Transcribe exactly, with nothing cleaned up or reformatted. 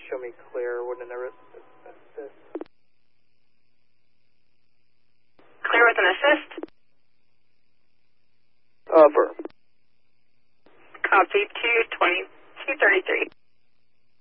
show me clear with an assist. Clear with an assist? Affirm. Copy two twenty-two thirty-three.